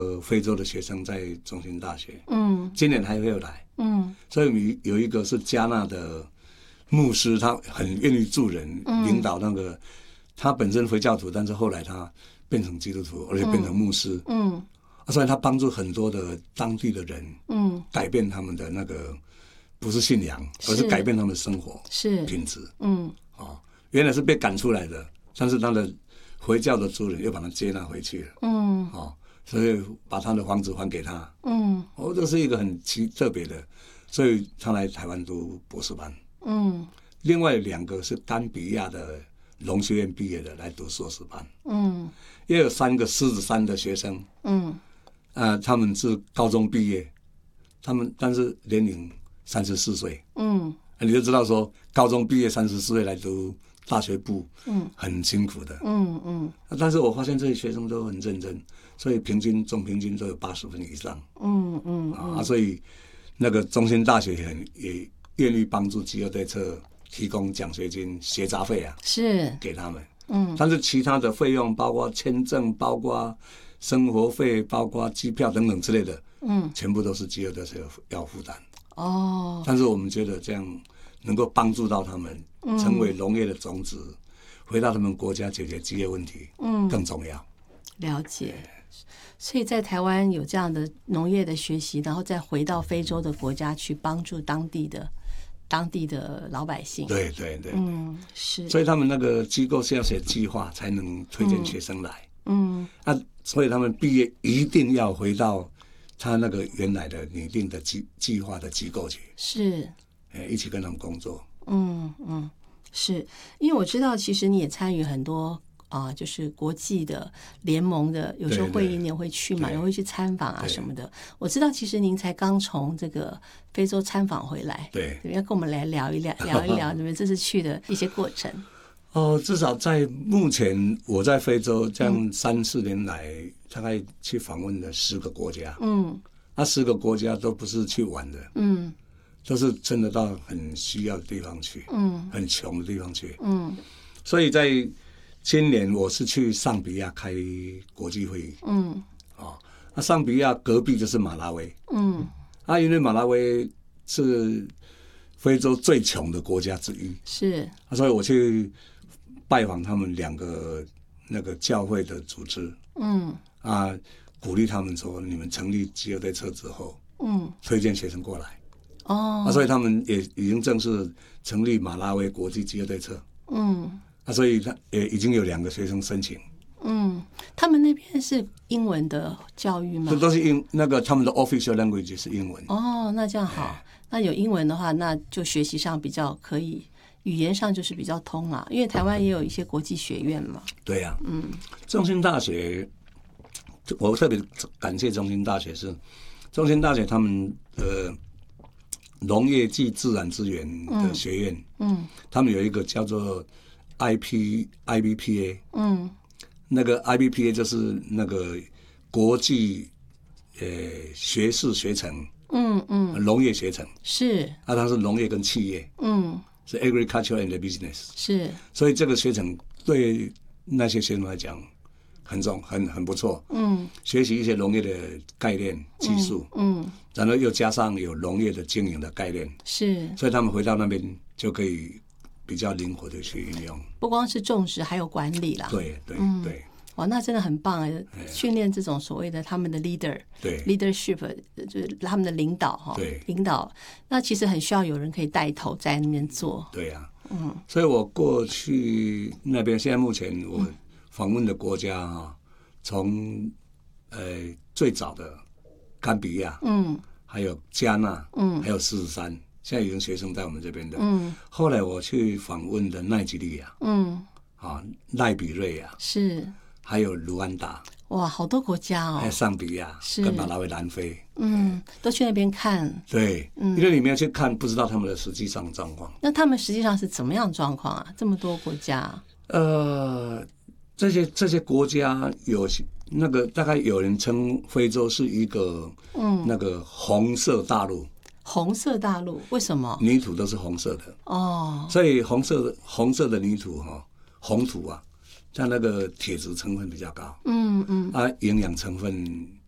非洲的学生在中兴大学， 嗯， 今年还会有来， 嗯， 所以有一个是加纳的牧师，他很愿意助人，领导那个他本身回教徒，但是后来他变成基督徒，而且变成牧师，所以他帮助很多的当地的人，改变他们的那个不是信仰，而是改变他们的生活品质，原来是被赶出来的，但是他的回教的族人又把他接纳回去了，所以把他的房子还给他，这是一个很特别的，所以他来台湾读博士班，另外2个是甘比亚的农学院毕业的来读硕士班，也有3个狮子山的学生，他们是高中毕业，但是年龄34岁，你就知道说高中毕业34岁来读大学部，很辛苦的，但是我发现这些学生都很认真，所以总平均都有80分以上，所以那个中兴大学也愿意帮助饥饿对策提供奖学金、学杂费是给他们，但是其他的费用，包括签证、包括生活费、包括机票等等之类的，全部都是饥饿对策要负担。但是我们觉得这样能够帮助到他们，成为农业的种子，回到他们国家解决饥饿问题，更重要。 了解。所以在台湾有这样的农业的学习，然后再回到非洲的国家去帮助当地的老百姓。对，是。 所以他们那个机构是要写计划才能推荐学生来。所以他们毕业一定要回到他那个原来的拟定的计划的机构去， 是， 一起跟他们工作。 是因为我知道，其实你也参与很多就是国际的联盟的，有时候会议你也会去嘛，也会去参访什么的。我知道，其实您才刚从这个非洲参访回来，对，要跟我们来聊一聊你们这次去的一些过程。 至少在目前我在非洲这样3-4年来，大概去访问了10个国家，那10个国家都不是去玩的，都是真的到很需要的地方去，很穷的地方去，所以在今年我是去尚比亚开国际会议，那尚比亚隔壁就是马拉维，因为马拉维是非洲最穷的国家之一， 是， 所以我去拜访他们2个那个教会的组织，鼓励他们说，你们成立饥饿对策之后，推荐学生过来，所以他们也已经正式成立马拉维国际饥饿对策，所以他也已经有2个学生申请， 他们那边是英文的教育吗？ 这都是那个他们的 official language 是英文。 那这样好，那有英文的话，那就学习上比较可以。语言上就是比较通啦，因为台湾也有一些国际学院嘛。 对呀，中兴大学，我特别感谢中兴大学，是中兴大学他们农业暨自然资源的学院，他们有一个叫做 IBPA，那个 IBPA 就是那个国际学士学程，农业学程是， 它是农业跟企业，是 agriculture and business， 是， 所以这个学程对那些学生来讲很不错，学习一些农业的概念技术，然后又加上有农业的经营的概念， 是， 所以他们回到那边就可以比较灵活的去运用， 不光是种植，还有管理啦。 对， 哇，那真的很棒哎！训练这种所谓的他们的 leadership， 就是他们的领导领导，那其实很需要有人可以带头在那边做。 对呀，所以我过去那边，现在目前我访问的国家从最早的甘比亚，还有加纳，还有狮子山，现在已经学生在我们这边的，后来我去访问的奈及利亚，赖比瑞亚是。还有卢安达， 哇，好多国家还有尚比亚跟马拉维、南非， 都去那边看。对， 因为你没有去看，不知道他们的实际上状况。 那他们实际上是怎么样状况啊？这么多国家， 这些国家有那个大概有人称非洲是一个那个红色大陆。 红色大陆为什么？ 泥土都是红色的所以红色的泥土红土啊。像那个铁质成分比较高，营养成分